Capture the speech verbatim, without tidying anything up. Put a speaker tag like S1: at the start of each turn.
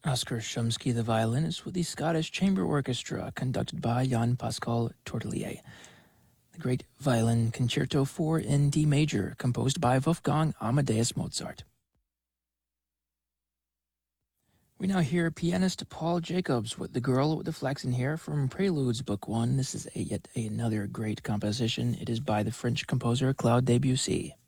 S1: Oskar Shumsky, the violinist, with the Scottish Chamber Orchestra, conducted by Jan-Pascal Tortelier. The Great Violin Concerto four in D major, composed by Wolfgang Amadeus Mozart. We now hear pianist Paul Jacobs with The Girl with the Flaxen Hair from Preludes, Book one. This is a, yet another great composition. It is by the French composer Claude Debussy.